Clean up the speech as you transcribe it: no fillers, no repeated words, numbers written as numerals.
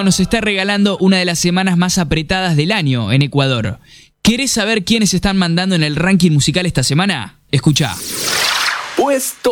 México nos está regalando una de las semanas más apretadas del año en Ecuador. ¿Querés saber quiénes están mandando en el ranking musical esta semana? Escuchá. Puesto